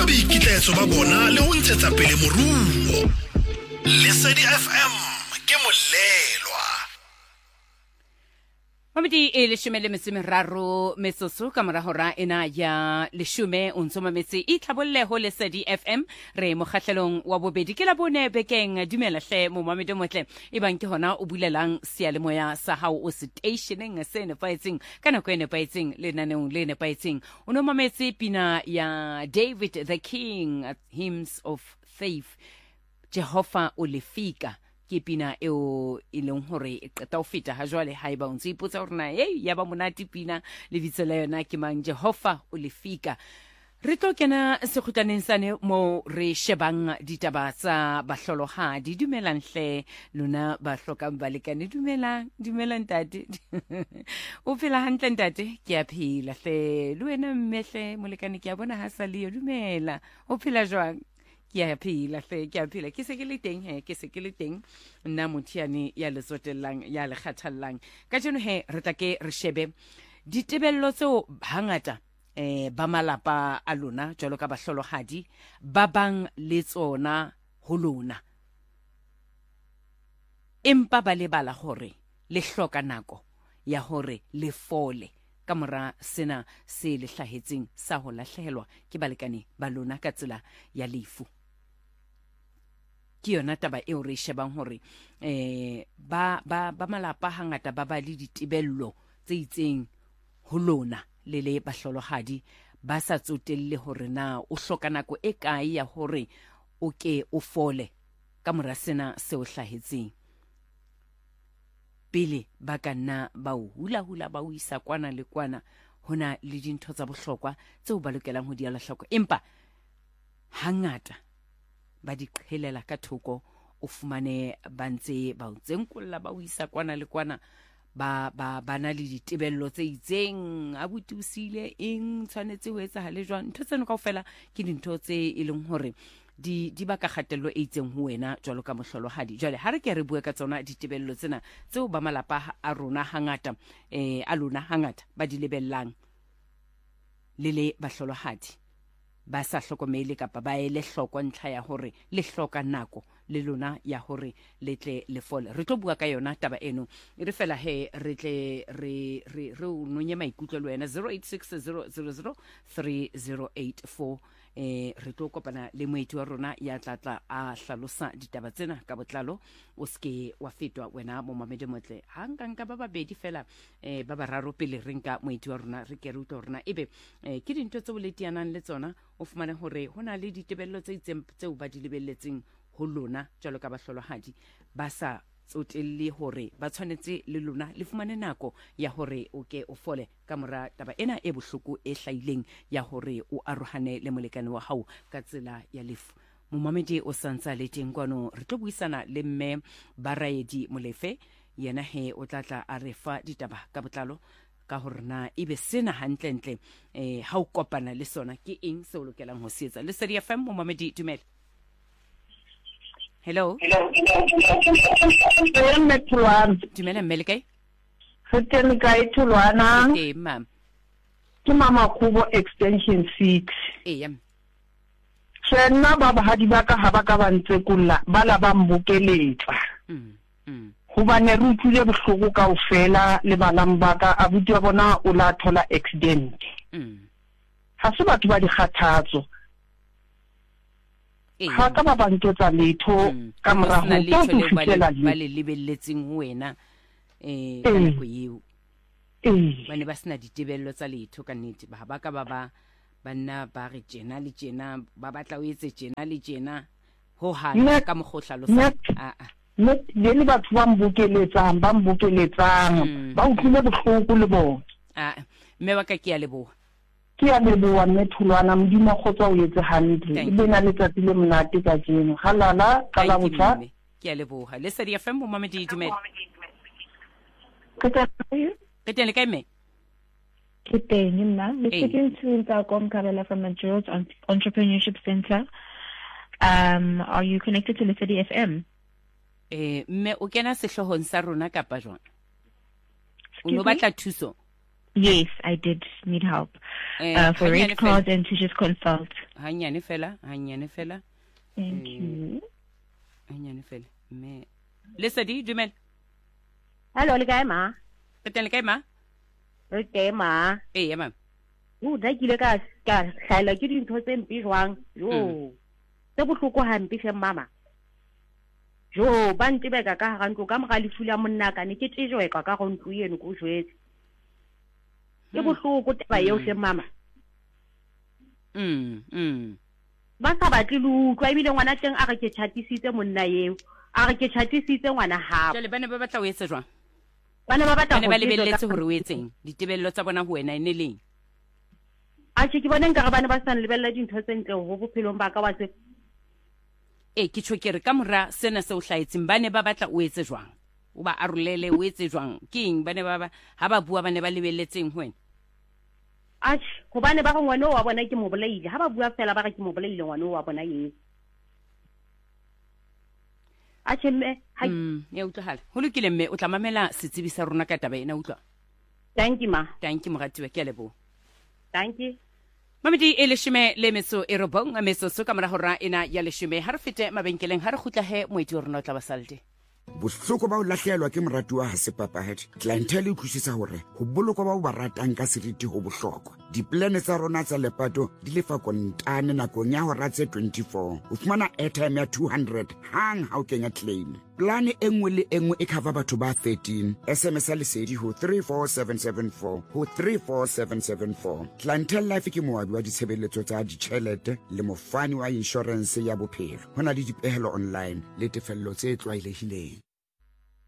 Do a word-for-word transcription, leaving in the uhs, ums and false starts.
boikitlaetso ba bona le ho ntshetsa pele moruo. Lesedi F M ke molelwa. Mamedi e leshome le metso e meraro metsotso ka mora hora ena ya leshome o ntso mametse e tlhabolleho Lesedi F M re mokgahlelong wa bobedi ke la bone bekeng dumela hle mo Mamedi motle e bang ke hona o bulelang sealemoya sa hao o stationeng se nepaetseng ka nako e nepaetseng le naneong le nepaetseng o no mametse pina ya David the King at Hymns of Faith Jehova o lefika ke pina eo e leng hore e qeta ho feta ha jwale ha eba o ntse ipotsa hore na hey ya ba monate pina le bitso la yona ke mang Jehova o lefika. Re tlo kena sekgutlaneng sane mo re shebang ditaba tsa bahlolohadi. Dumelang hle lona ba hlokang balekane. Dumelang dumelang ntate o phela hantle ntate ke a phela hle le wena mmehle molekane ke a bona ha sa le dumela o phela jwang ke a phela hle ke a phela ke se ke le teng he ke se ke le teng nna mothiane ya le tsotellang ya le kgathallang ka jeno he re tla ke re shebe ditebello tseo hangata eh ba malapa a lona jwalo ka bahlolohadi ba bang le tsona ho lona empa ba lebala hore le hloka nako ya hore le fole ka mora sena se le hlahetseng sa ho lahlehelwa ke balekane ba lona ka tsela ya lefu. Ke yona taba eo re shebang hore eh ba ba ba malapa hangata ba ba le ditebello tse itseng ho lona le le bahlolohadi ba sa tsotelle hore na o hloka nako e kae ya hore o ke o fole ka mora sena se o hlahetseng pele ba ka nna ba o hula hula ba o isa kwana le kwana hona le dintho tsa bohlokwa tseo ba lokelang ho di ala hloko empa hangata ba di qhelela ka thoko o fumane ba ntse ba ntsenkolla ba o isa kwana le kwana ba ba bana le ditebello tse itseng a butusile eng tshwanetse ho etsa hale jwang ntho tseno kaofela ke dintho tse e leng hore di di baka kgatello e itseng ho wena jwalo ka mohlolohadi. Jwale ha re ke re bua ka tsona ditebello tsena tseo ba malapa a rona hangata eh a lona hangata ba di lebellang le le bahlolohadi ba sa hlokomele kapa ba ele hloko ntlha ya hore le hloka nako le lona ya hore le tle le fole. Re tlo bua ka yona taba eno e re fela he re tle re re re o nonye maikutlo le wena zero eight six zero zero zero three zero eight four eh re tlo kopana le moeti wa rona ya tlatla a hlalosa ditaba tsena ka botlalo o ske wa fetwa wena mo Mamedi motle hanga nka ba babedi fela eh ba bararo pele re nka moeti wa rona re ke re utlo rona ebe eh ke dintho tse boletianang le tsona o fumane hore hona le ditebello tse itseng tseo ba di lebelletseng ho lona jwalo ka bahlolohadi ba sa tsotelle hore ba tshwanetse le lona le fumane nako ya hore o ke o fole ka mora taba ena e bohloko e hlaileng ya hore o arohane le molekane wa hao ka tsela ya lefu. Momamedi o santsa le teng kwano re tlo buisana le mme Baraedi Molefe yena he o tlatla a refa ditaba ka botlalo ka hore na ebe sena hantle ntle eh ha o kopana le sona ke eng se o lokelang ho se etsa. Lesedi F M Momamedi dumela. Hello. Hello. Dumela Melke. Feteng ka itulwana. Okay ma'am. Ke mama Kubo extension six. Eh yam. Sena ba bahadi ba ka ha ba ka ba ntse kulla ba la ba mbokeletsa. Mm. Mm. Hobane re utlwile bohloko kaofela le balang ba ka abuti wa bona o la thola accident. Mm. Ha se batho ba di kgathatso. Ha ka ba ba ntotsa letho ka mora ho tla ba le lebelletseng ho wena eh ka nako eo eh bane ba sena ditebello tsa letho ka nnete ba ba ka ba ba banna ba re tjena le tjena ba batla o etse tjena le tjena ho hana ka moghohlalo sa a a ne le batho ba mbokeletsang ba mbokeletsang ba utlwile bohloko le bona a mme wa ka ke ya leboha ke ya leboha mme thulwana modimo khotsa o etse hantle e bena le tsatsi le monate ka jeno halala ka la botsa ke ya leboha. Lesedi F M Momamedi dumela. Ke teng le kae me ke teng nna le speaking to Ntakom Kabela from the George Entrepreneurship Center. Um are you connected to Lesedi F M? Eh mme o kena sehlohong sa rona kapa jwang o no batla thuso? Yes, I did need help uh, for rate cards and to just consult. hanyane fela hanyane fela Thank you. hanyane fela mme Lesedi dumela Hello le kae ma? ke teng le kae ma Re teng ma. eh mama O da kile ka ka hlaela ke dintho tse mpi jwang. Yo. Se bohloko hampe hle mama. Jo ba ntebeka ka hara ntlo ka mora lefu la monna ka ne ke tejweka ka go ntlo eno go jwetse. Ke bohloko taba eo hle mama. mm mm Ba sa batle lu utlwa ebile ngwana teng a re ke chatisitse monna eo. A re ke chatisitse ngwana ha. jale bana ba batla o etse jwang Bana ba batla bana go ba lebelletse hore o etseng ditebello tsa bona ho wena e ne leng A ke ke bona nka re bana ba sa lebella dintho tse ntle ho bophelong ba ka wa se. e ke tjho ke re ka mora sena se o hlaetseng ba ne ba batla o etse jwang o ba arolele o etse jwang ke eng ba ne ba ba ha ba bua ba ne ba lebelletseng ho wena Ach, hobane ba re ngwana o wa bona ke mo bolaile. Ha ba bua fela ba re ke mo bolaile ngwana o wa bona eng. Ach mme, hai. mm ya utlwahala ho lokile mme o tla mamela setsebi sa rona ka taba ena utlwa Thank you ma. thank you moratiwa ke a lebo Thank you. Mamedi e leshome le metso e robong a metso so ka mora hora ena ya leshome ha re fete mabenkeleng ha re khutla he moeti o rona o tla basalde bohloko ba o lahlehelwa ke moratuwa ha se papahadi clientele e utlwisisa hore ho bolokwa ba o ba ratang ka seriti ho bohlokwa diplane tsa rona tsa lepato di lefa kontane nakong ya hora tse twenty-four o fumana airtime ya two hundred hang ha o kenya claim plane e nngwe le e nngwe e cover batho ba thirteen sms a lesedi ho three four seven seven four ho three four seven seven four clientele life ke moabi wa ditshebeletso tsa ditjhelete le mofani wa insurance ya bophelo hona le dipehelo online le tefello tse tlwaelehileng